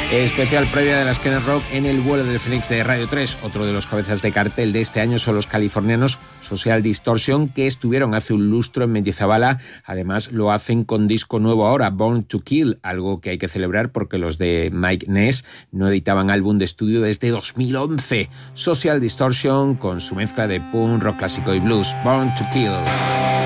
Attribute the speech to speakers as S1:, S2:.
S1: Especial previa de la Esquena Rock en el vuelo del Fénix de Radio 3. Otro de los cabezas de cartel de este año son los californianos Social Distortion, que estuvieron hace un lustro en Mendizabala. Además, lo hacen con disco nuevo ahora, Born to Kill, algo que hay que celebrar porque los de Mike Ness no editaban álbum de estudio desde 2011. Social Distortion con su mezcla de punk, rock clásico y blues, Born to Kill.